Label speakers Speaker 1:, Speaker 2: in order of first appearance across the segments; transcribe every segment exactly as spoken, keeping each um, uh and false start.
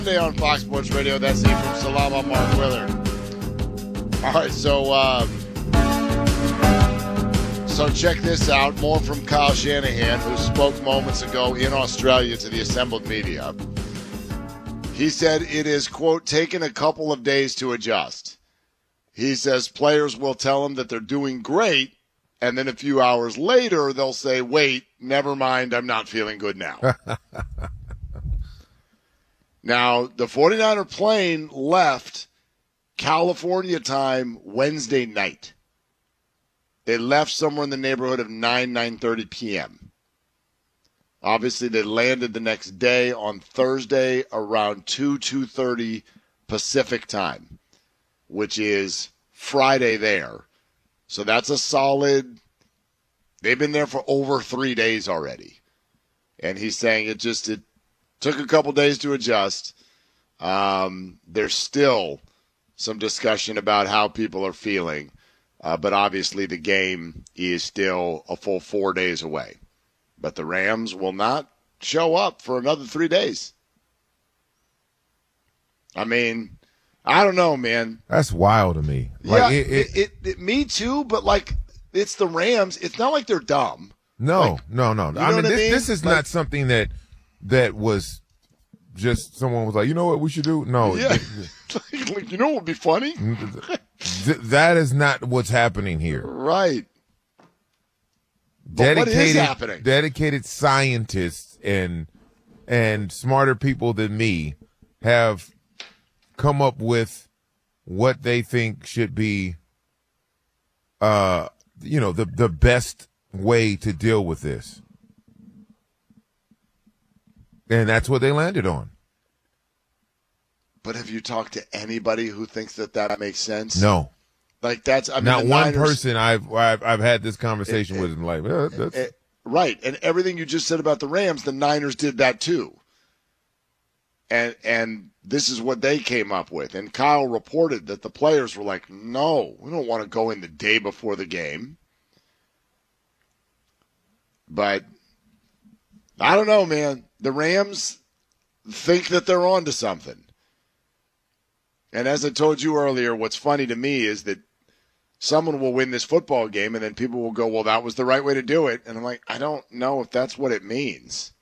Speaker 1: Today on Fox Sports Radio, that's Eve from Salama, Mark Willard. All right, so um, so check this out. More from Kyle Shanahan, who spoke moments ago in Australia to the assembled media. He said it is, quote, taken a couple of days to adjust. He says players will tell him that they're doing great, and then a few hours later they'll say, wait, never mind, I'm not feeling good now. Now, the 49er plane left California time Wednesday night. They left somewhere in the neighborhood of nine, nine thirty p.m. Obviously, they landed the next day on Thursday around two, two thirty Pacific time, which is Friday there. So that's a solid, they've been there for over three days already. And he's saying it just, it took a couple days to adjust. Um, there's still some discussion about how people are feeling, uh, but obviously the game is still a full four days away. But the Rams will not show up for another three days. I mean, I don't know, man.
Speaker 2: That's wild to me. Like,
Speaker 1: yeah,
Speaker 2: it, it,
Speaker 1: it, it, it, me too, but like, it's the Rams. It's not like they're dumb.
Speaker 2: No,
Speaker 1: like,
Speaker 2: no, no. I mean, this, I mean, this is like, not something that that was just someone was like, you know what we should do? No.
Speaker 1: Yeah. Like, you know what would be funny?
Speaker 2: That is not what's happening here.
Speaker 1: Right. But
Speaker 2: dedicated,
Speaker 1: what is happening?
Speaker 2: Dedicated scientists and and smarter people than me have come up with what they think should be, uh, you know, the the best way to deal with this. And that's what they landed on.
Speaker 1: But have you talked to anybody who thinks that that makes sense?
Speaker 2: No.
Speaker 1: Like that's I mean,
Speaker 2: not one
Speaker 1: Niners,
Speaker 2: person I've, I've I've had this conversation it, with and like eh, that's
Speaker 1: it, right. And everything you just said about the Rams, the Niners did that too. And and this is what they came up with. And Kyle reported that the players were like, "No, we don't want to go in the day before the game." But I don't know, man. The Rams think that they're on to something. And as I told you earlier, what's funny to me is that someone will win this football game and then people will go, well, that was the right way to do it. And I'm like, I don't know if that's what it means.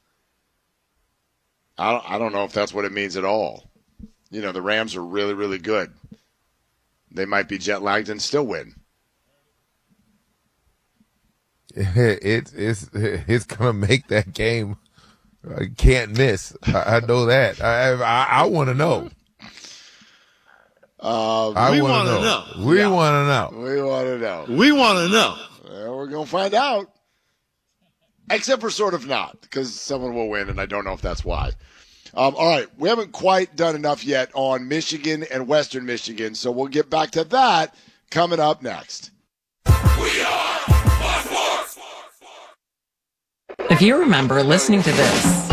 Speaker 1: I don't, I don't know if that's what it means at all. You know, the Rams are really, really good. They might be jet lagged and still win.
Speaker 2: It, it's it's going to make that game. I can't miss. I, I know that. I I, I want to know.
Speaker 1: Uh,
Speaker 2: I
Speaker 3: we
Speaker 2: want to know. know. We
Speaker 1: yeah.
Speaker 2: want to know.
Speaker 1: We want to know.
Speaker 3: We want to know.
Speaker 1: Well, we're going to find out. Except for sort of not, because someone will win, and I don't know if that's why. Um, all right, we haven't quite done enough yet on Michigan and Western Michigan, so we'll get back to that coming up next.
Speaker 4: We are Fox Sports.
Speaker 5: If you remember listening to this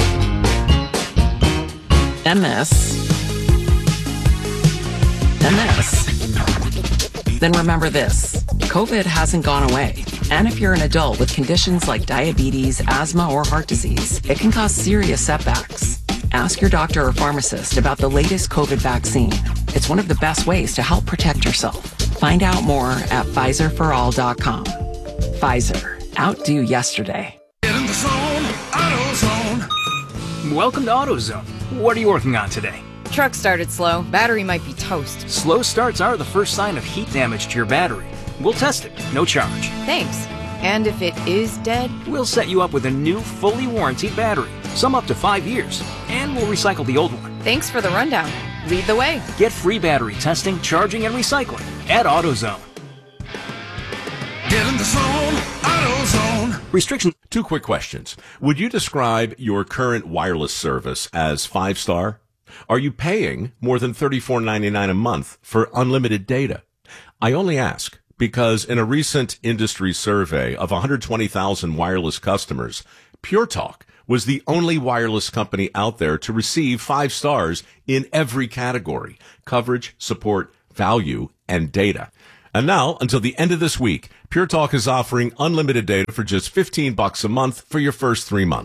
Speaker 5: and this and this, then remember this. COVID hasn't gone away. And if you're an adult with conditions like diabetes, asthma, or heart disease, it can cause serious setbacks. Ask your doctor or pharmacist about the latest COVID vaccine. It's one of the best ways to help protect yourself. Find out more at Pfizer for all dot com. Pfizer. Outdo yesterday.
Speaker 4: Get in the zone, AutoZone.
Speaker 6: Welcome to AutoZone. What are you working on today?
Speaker 7: Truck started slow. Battery might be toast.
Speaker 6: Slow starts are the first sign of heat damage to your battery. We'll test it, no charge.
Speaker 7: Thanks. And if it is dead?
Speaker 6: We'll set you up with a new, fully warranted battery, some up to five years, and we'll recycle the old one.
Speaker 7: Thanks for the rundown. Lead the way.
Speaker 6: Get free battery testing, charging, and recycling at AutoZone.
Speaker 4: Get in the zone, AutoZone.
Speaker 6: Restrictions.
Speaker 8: Two quick questions. Would you describe your current wireless service as five-star? Are you paying more than thirty-four ninety-nine a month for unlimited data? I only ask because in a recent industry survey of one hundred twenty thousand wireless customers, Pure Talk was the only wireless company out there to receive five stars in every category: coverage, support, value, and data. And now, until the end of this week, Pure Talk is offering unlimited data for just fifteen bucks a month for your first three months.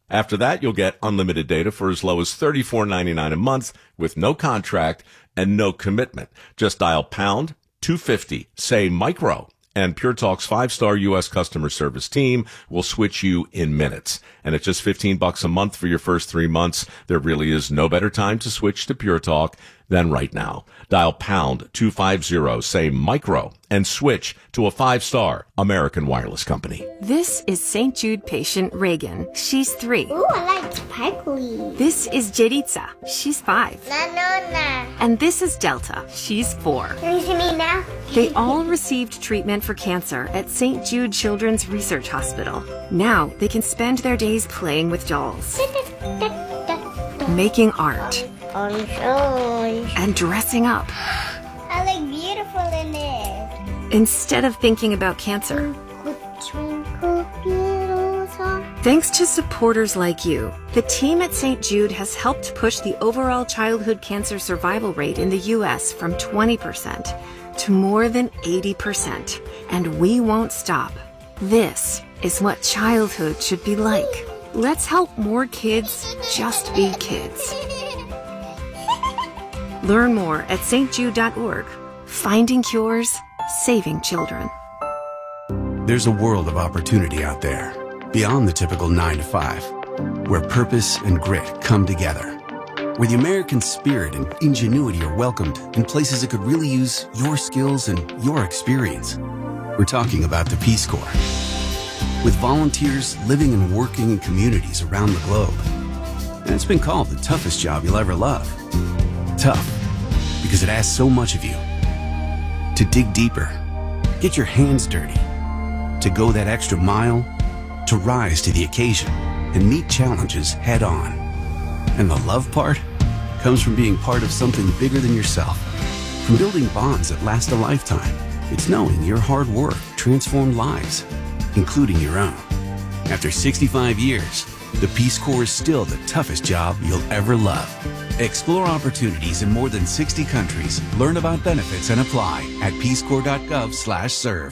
Speaker 8: After that, you'll get unlimited data for as low as thirty-four ninety-nine a month with no contract and no commitment. Just dial pound two fifty, say micro, and Pure Talk's five-star U S customer service team will switch you in minutes. And at just fifteen bucks a month for your first three months, there really is no better time to switch to Pure Talk than right now. Dial pound two fifty, say micro, and switch to a five-star American Wireless company.
Speaker 3: This is Saint Jude patient Reagan. She's three.
Speaker 9: Ooh, I like sparkly.
Speaker 3: This is Jeritza. She's five.
Speaker 9: No, no, no.
Speaker 3: And this is Delta. She's four.
Speaker 9: Can you see me now?
Speaker 3: They all received treatment for cancer at Saint Jude Children's Research Hospital. Now they can spend their days playing with dolls, making art,
Speaker 9: Orange, orange.
Speaker 3: and dressing up.
Speaker 9: I look beautiful in it.
Speaker 3: Instead of thinking about cancer.
Speaker 9: Twinkle, little star.
Speaker 3: Thanks to supporters like you, the team at Saint Jude has helped push the overall childhood cancer survival rate in the U S from twenty percent to more than eighty percent. And we won't stop. This is what childhood should be like. Let's help more kids just be kids. Learn more at s t jude dot org. Finding cures, saving children.
Speaker 10: There's a world of opportunity out there, beyond the typical nine to five, where purpose and grit come together, where the American spirit and ingenuity are welcomed in places that could really use your skills and your experience. We're talking about the Peace Corps. With volunteers living and working in communities around the globe. And it's been called the toughest job you'll ever love. Tough, because it asks so much of you. To dig deeper, get your hands dirty, to go that extra mile, to rise to the occasion and meet challenges head on. And the love part comes from being part of something bigger than yourself, from building bonds that last a lifetime. It's knowing your hard work transformed lives, including your own. After sixty-five years, the Peace Corps is still the toughest job you'll ever love. Explore opportunities in more than sixty countries. Learn about benefits and apply at peacecorps dot gov slash serve.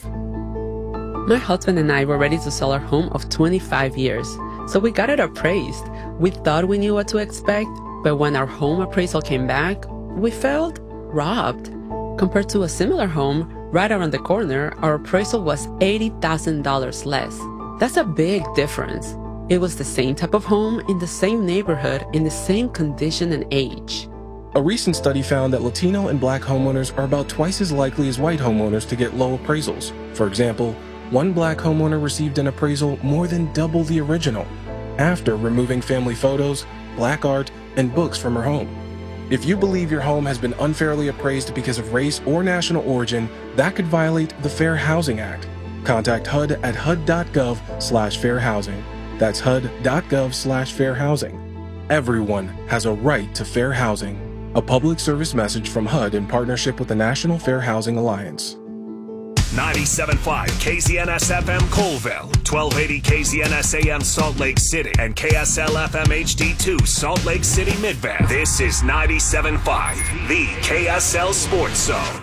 Speaker 11: My husband and I were ready to sell our home of twenty-five years, so we got it appraised. We thought we knew what to expect, but when our home appraisal came back, we felt robbed. Compared to a similar home right around the corner, our appraisal was eighty thousand dollars less. That's a big difference. It was the same type of home in the same neighborhood in the same condition and age.
Speaker 12: A recent study found that Latino and Black homeowners are about twice as likely as white homeowners to get low appraisals. For example, one Black homeowner received an appraisal more than double the original after removing family photos, Black art, and books from her home. If you believe your home has been unfairly appraised because of race or national origin, that could violate the Fair Housing Act. Contact H U D at H U D dot gov slash fair housing. That's H U D dot gov slash fair housing. Everyone has a right to fair housing. A public service message from H U D in partnership with the National Fair Housing Alliance.
Speaker 4: ninety-seven point five K Z N S F M Colville, twelve eighty K Z N S A M Salt Lake City, and K S L F M H D two Salt Lake City Midvale. This is ninety-seven point five, the K S L Sports Zone.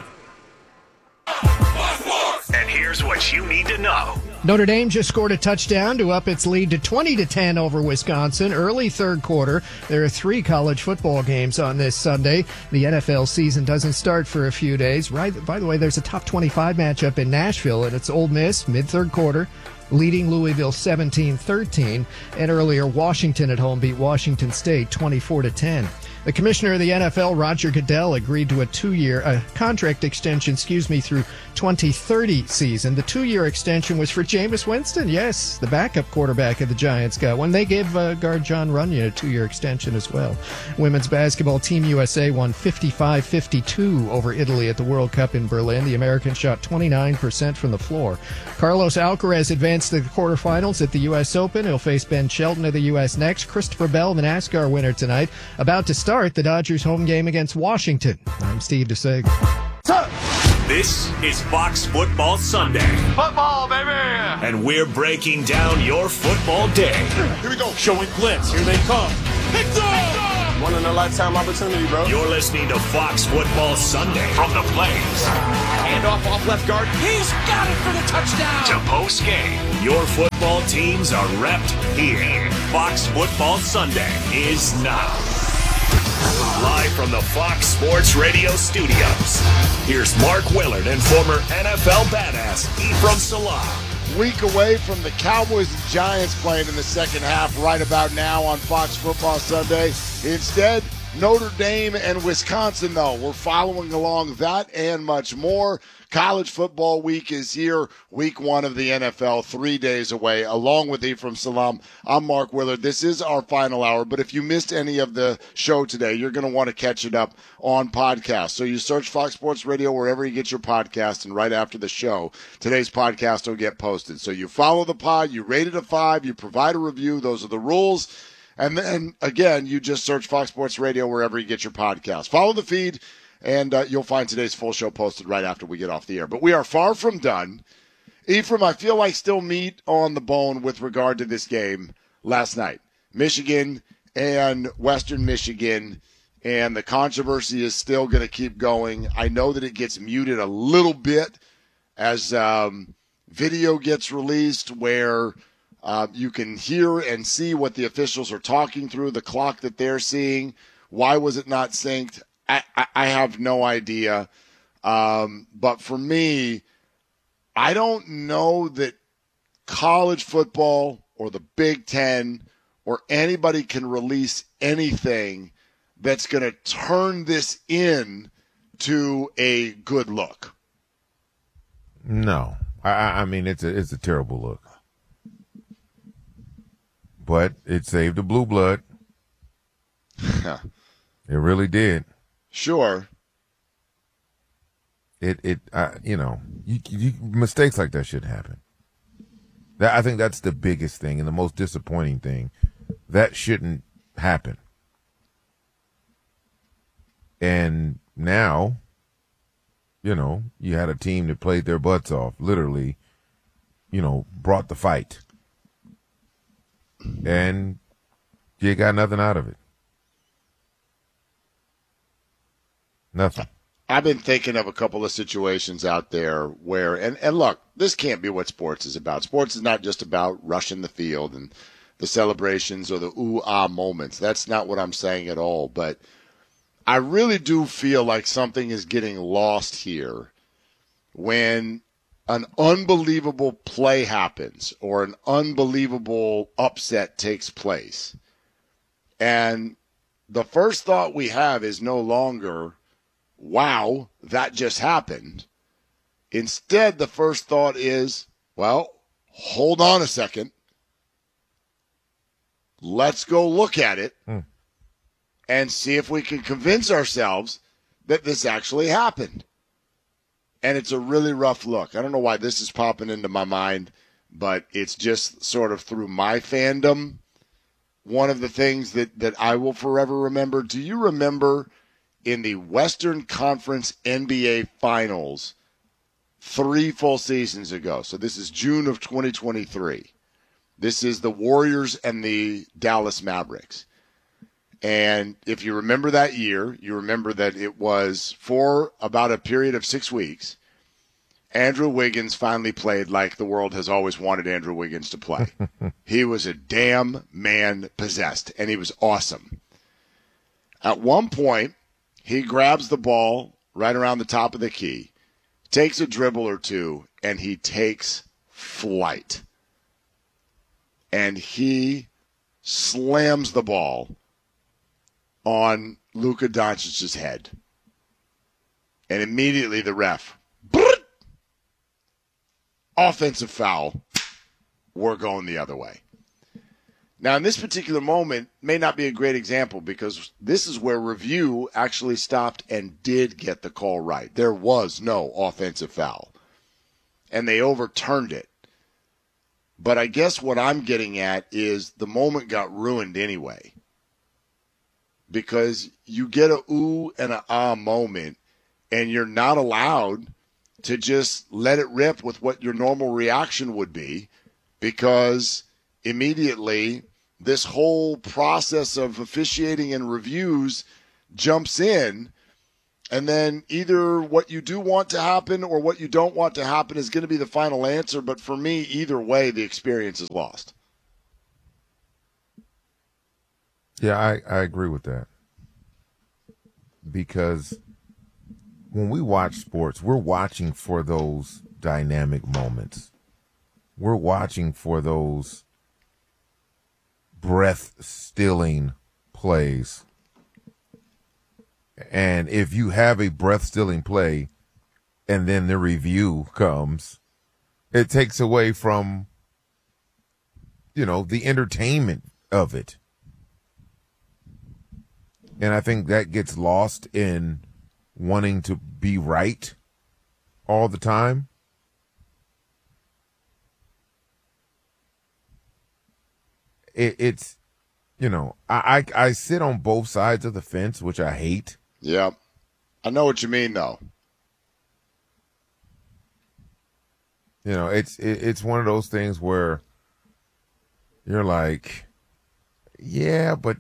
Speaker 4: And here's what you need to know.
Speaker 13: Notre Dame just scored a touchdown to up its lead to twenty to ten over Wisconsin. Early third quarter. There are three college football games on this Sunday. The N F L season doesn't start for a few days. Right. By the way, there's a top twenty-five matchup in Nashville, and it's Ole Miss mid-third quarter, leading Louisville seventeen thirteen. And earlier, Washington at home beat Washington State twenty-four to ten. The commissioner of the N F L, Roger Goodell, agreed to a two-year uh, contract extension, excuse me, through twenty thirty season. The two-year extension was for Jameis Winston. Yes, the backup quarterback of the Giants got one. They gave uh, guard John Runyon a two-year extension as well. Women's basketball Team U S A won fifty-five fifty-two over Italy at the World Cup in Berlin. The Americans shot twenty-nine percent from the floor. Carlos Alcaraz advanced to the quarterfinals at the U S Open. He'll face Ben Shelton of the U S next. Christopher Bell, the NASCAR winner tonight, about to start the Dodgers home game against Washington. I'm Steve DeSager.
Speaker 4: This is Fox Football Sunday.
Speaker 14: Football, baby!
Speaker 4: And we're breaking down your football day.
Speaker 14: Here we go. Showing blitz. Here they come. It's on! One in a lifetime opportunity, bro.
Speaker 4: You're listening to Fox Football Sunday from the Blaze.
Speaker 6: Hand off off left guard. He's got it for the touchdown.
Speaker 4: To post game. Your football teams are repped here. Fox Football Sunday is now. Live from the Fox Sports Radio studios. Here's Mark Willard and former N F L badass Ephraim Salah.
Speaker 1: Week away from the Cowboys and Giants playing in the second half right about now on Fox Football Sunday. Instead, Notre Dame and Wisconsin, though. We're following along that and much more. College football week is here. Week one of the N F L, three days away. Along with Ephraim Salam, I'm Mark Willard. This is our final hour, but if you missed any of the show today, you're going to want to catch it up on podcast. So you search Fox Sports Radio wherever you get your podcast, and right after the show, today's podcast will get posted. So you follow the pod, you rate it a five, you provide a review. Those are the rules. And then, again, you just search Fox Sports Radio wherever you get your podcast. Follow the feed, and uh, you'll find today's full show posted right after we get off the air. But we are far from done. Ephraim, I feel like still meat on the bone with regard to this game last night. Michigan and Western Michigan, and the controversy is still going to keep going. I know that it gets muted a little bit as um, video gets released where – Uh, you can hear and see what the officials are talking through, the clock that they're seeing. Why was it not synced? I, I, I have no idea. Um, but for me, I don't know that college football or the Big Ten or anybody can release anything that's going to turn this in to a good look.
Speaker 2: No. I, I mean, it's a, it's a terrible look. But it saved the blue blood. It really did.
Speaker 1: Sure.
Speaker 2: It it uh, you know you, you, mistakes like that should happen. That I think that's the biggest thing and the most disappointing thing. That shouldn't happen. And now, you know, you had a team that played their butts off, literally, you know, brought the fight. And you got nothing out of it. Nothing.
Speaker 1: I've been thinking of a couple of situations out there where, and, and look, this can't be what sports is about. Sports is not just about rushing the field and the celebrations or the ooh-ah moments. That's not what I'm saying at all. But I really do feel like something is getting lost here when an unbelievable play happens or an unbelievable upset takes place. And the first thought we have is no longer, wow, that just happened. Instead, the first thought is, well, hold on a second. Let's go look at it mm. and see if we can convince ourselves that this actually happened. And it's a really rough look. I don't know why this is popping into my mind, but it's just sort of through my fandom. One of the things that, that I will forever remember. Do you remember in the Western Conference N B A Finals three full seasons ago? So this is June of twenty twenty-three. This is the Warriors and the Dallas Mavericks. And if you remember that year, you remember that it was for about a period of six weeks. Andrew Wiggins finally played like the world has always wanted Andrew Wiggins to play. He was a damn man possessed, and he was awesome. At one point, he grabs the ball right around the top of the key, takes a dribble or two, and he takes flight. And he slams the ball on Luka Doncic's head. And immediately the ref, offensive foul, we're going the other way. Now, in this particular moment, may not be a great example because this is where review actually stopped and did get the call right. There was no offensive foul. And they overturned it. But I guess what I'm getting at is the moment got ruined anyway. Because you get a ooh and a ah moment, and you're not allowed to just let it rip with what your normal reaction would be, because immediately this whole process of officiating and reviews jumps in, and then either what you do want to happen or what you don't want to happen is going to be the final answer. But for me, either way, the experience is lost.
Speaker 2: Yeah, I, I agree with that. Because when we watch sports, we're watching for those dynamic moments. We're watching for those breath-stealing plays. And if you have a breath-stealing play and then the review comes, it takes away from, you know, the entertainment of it. And I think that gets lost in wanting to be right all the time. It, it's, you know, I, I I sit on both sides of the fence, which I hate.
Speaker 1: Yeah. I know what you mean, though.
Speaker 2: You know, it's it, it's one of those things where you're like, yeah, but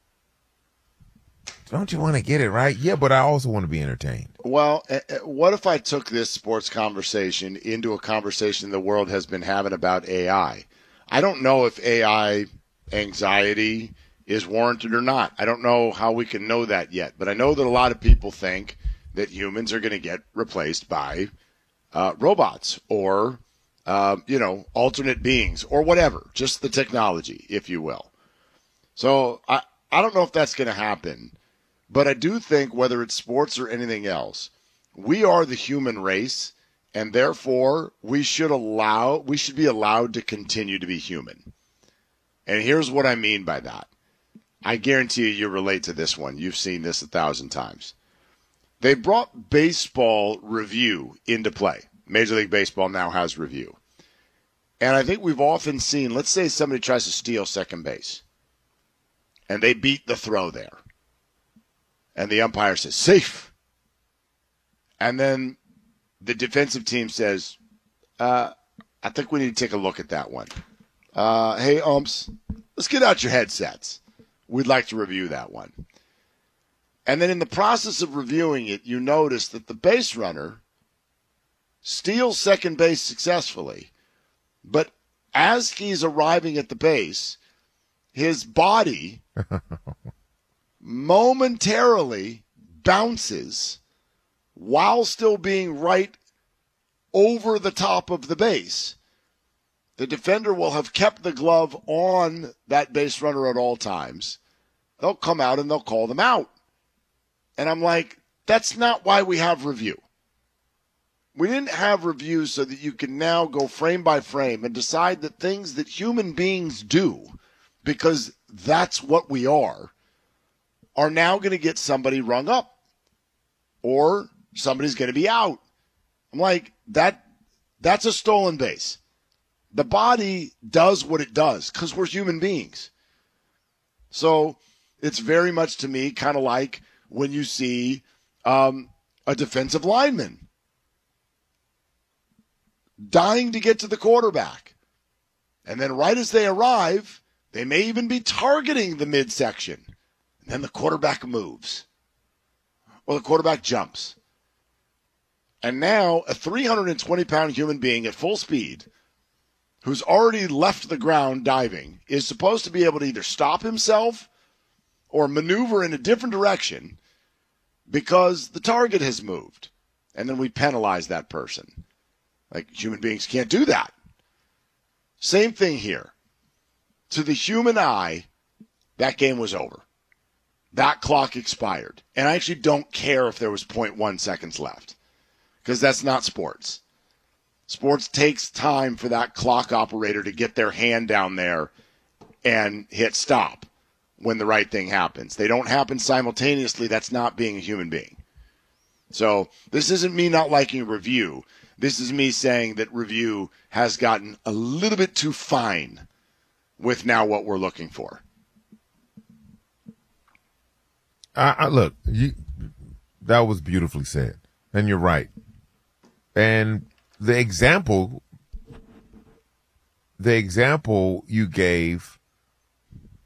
Speaker 2: don't you want to get it right? Yeah, but I also want to be entertained.
Speaker 1: Well, what if I took this sports conversation into a conversation the world has been having about A I? I don't know if A I anxiety is warranted or not. I don't know how we can know that yet, but I know that a lot of people think that humans are going to get replaced by uh, robots or, uh, you know, alternate beings or whatever, just the technology, if you will. So I, I don't know if that's going to happen, but I do think whether it's sports or anything else, we are the human race, and therefore we should allow, we should be allowed to continue to be human. And here's what I mean by that. I guarantee you you relate to this one. You've seen this a thousand times. They brought baseball review into play. Major League Baseball now has review. And I think we've often seen, let's say somebody tries to steal second base, and they beat the throw there. And the umpire says, safe. And then the defensive team says, uh, I think we need to take a look at that one. Uh, hey, umps, let's get out your headsets. We'd like to review that one. And then in the process of reviewing it, you notice that the base runner steals second base successfully. But as he's arriving at the base, his body momentarily bounces while still being right over the top of the base. The defender will have kept the glove on that base runner at all times. They'll come out and they'll call them out. And I'm like, that's not why we have review. We didn't have review so that you can now go frame by frame and decide that things that human beings do, because that's what we are, are now going to get somebody rung up. Or somebody's going to be out. I'm like, that that's a stolen base. The body does what it does because we're human beings. So it's very much to me kind of like when you see um, a defensive lineman dying to get to the quarterback. And then right as they arrive, they may even be targeting the midsection. And then the quarterback moves. Or the quarterback jumps. And now a three hundred twenty pound human being at full speed who's already left the ground diving is supposed to be able to either stop himself or maneuver in a different direction because the target has moved. And then we penalize that person. Like, human beings can't do that. Same thing here. To the human eye, that game was over. That clock expired. And I actually don't care if there was zero point one seconds left because that's not sports. Sports takes time for that clock operator to get their hand down there and hit stop when the right thing happens. They don't happen simultaneously. That's not being a human being. So this isn't me not liking review. This is me saying that review has gotten a little bit too fine with now what we're looking for.
Speaker 2: I, I look, you, that was beautifully said, and you're right. And the example, the example you gave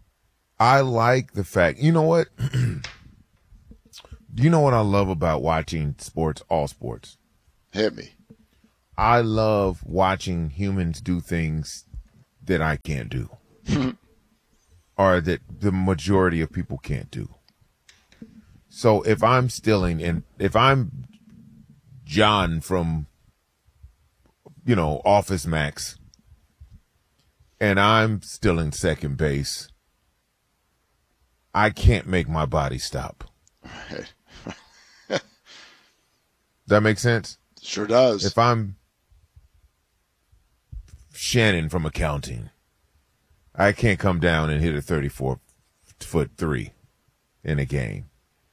Speaker 2: I like the fact, you know what? You know what I love about watching sports, all sports?
Speaker 1: Hit me.
Speaker 2: I love watching humans do things that I can't do. Or that the majority of people can't do. So if I'm stealing, and if I'm John from, you know, Office Max, and I'm still in second base, I can't make my body stop. That makes sense?
Speaker 1: Sure does.
Speaker 2: If I'm Shannon from accounting, I can't come down and hit a thirty-four foot three in a game.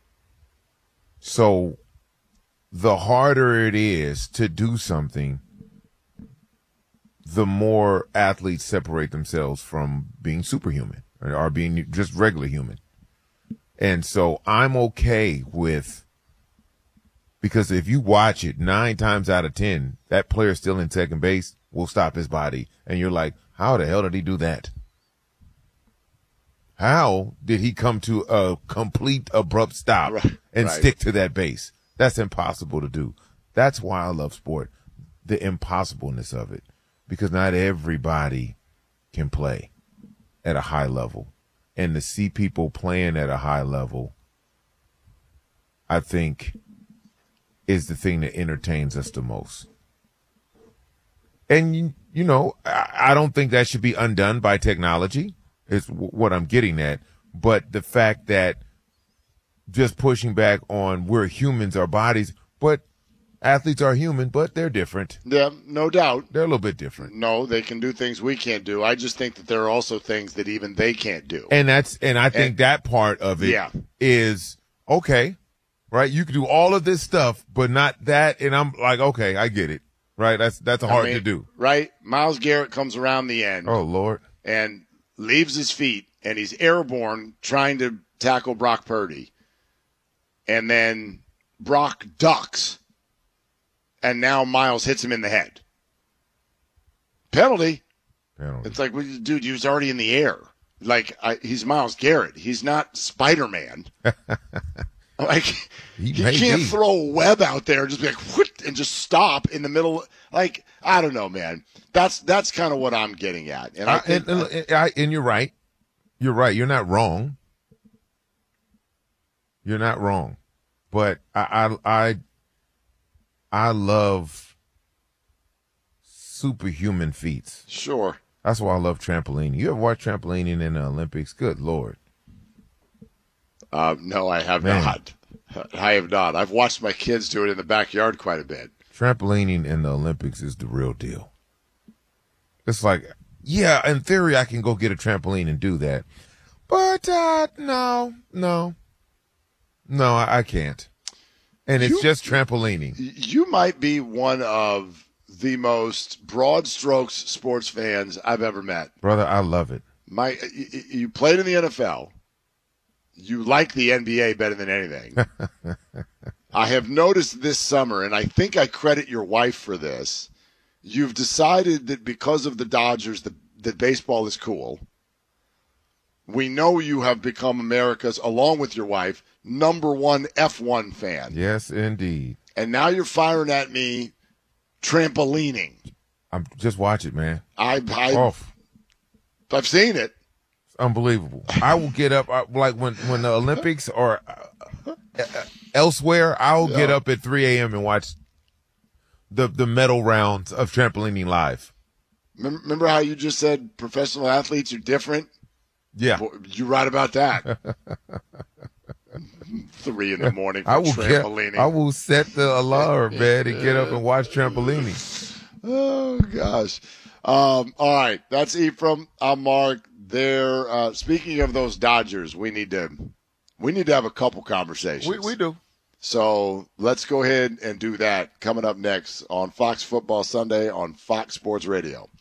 Speaker 2: So the harder it is to do something, the more athletes separate themselves from being superhuman or, or being just regular human. And so I'm okay with, because if you watch it nine times out of ten, that player still in second base will stop his body. And you're like, how the hell did he do that? How did he come to a complete abrupt stop
Speaker 1: right,
Speaker 2: and
Speaker 1: right.
Speaker 2: stick to that base? That's impossible to do. That's why I love sport, the impossibleness of it, because not everybody can play at a high level. And to see people playing at a high level, I think, is the thing that entertains us the most. And, you, you know, I, I don't think that should be undone by technology, is w- what I'm getting at. But the fact that just pushing back on we're humans, our bodies, but athletes are human, but they're different.
Speaker 1: Yeah, no doubt.
Speaker 2: They're a little bit different.
Speaker 1: No, they can do things we can't do. I just think that there are also things that even they can't do.
Speaker 2: And that's, and I think and, that part of it yeah. is, okay, right? You can do all of this stuff, but not that. And I'm like, okay, I get it. Right? That's, that's hard I mean, to do.
Speaker 1: Right? Myles Garrett comes around the end.
Speaker 2: Oh, Lord.
Speaker 1: And leaves his feet, and he's airborne trying to tackle Brock Purdy. And then Brock ducks, and now Myles hits him in the head. Penalty.
Speaker 2: Penalty.
Speaker 1: It's like, well, dude, he was already in the air. Like, I, he's Myles Garrett. He's not Spider-Man. Like, he, he can't be. throw a web out there and just be like, whoop, and just stop in the middle. Like, I don't know, man. That's that's kind of what I'm getting at. And, I
Speaker 2: I,
Speaker 1: think
Speaker 2: and, and, I, and you're right. You're right. You're not wrong. You're not wrong. But I, I, I, I love superhuman feats.
Speaker 1: Sure.
Speaker 2: That's why I love trampolining. You ever watch trampolining in the Olympics? Good Lord.
Speaker 1: Uh, no, I have Man. not. I have not. I've watched my kids do it in the backyard quite a bit.
Speaker 2: Trampolining in the Olympics is the real deal. It's like, yeah, in theory, I can go get a trampoline and do that. But, uh, no, no. No, I, I can't. And it's you, just trampolining.
Speaker 1: You might be one of the most broad strokes sports fans I've ever met.
Speaker 2: Brother, I love it.
Speaker 1: My, you, you played in the N F L. You like the N B A better than anything. I have noticed this summer, and I think I credit your wife for this. You've decided that because of the Dodgers, that, that baseball is cool. We know you have become America's, along with your wife, number one F one fan.
Speaker 2: Yes, indeed.
Speaker 1: And now you're firing at me trampolining.
Speaker 2: I'm just watch it, man.
Speaker 1: I, I,
Speaker 2: Off.
Speaker 1: I've seen it.
Speaker 2: Unbelievable. I will get up I, like when when the Olympics are uh, uh, elsewhere. I'll yeah. get up at three a.m. and watch the the medal rounds of trampolining live.
Speaker 1: Remember how you just said professional athletes are different?
Speaker 2: Yeah,
Speaker 1: you're right about that. Three in the morning for
Speaker 2: I will
Speaker 1: trampolining.
Speaker 2: Get, I will set the alarm, man, and get up and watch trampolining.
Speaker 1: Oh gosh. Um, all right, that's Ephraim. I'm Mark. There. Uh, speaking of those Dodgers, we need to we need to have a couple conversations.
Speaker 2: We we do.
Speaker 1: So let's go ahead and do that. Coming up next on Fox Football Sunday on Fox Sports Radio.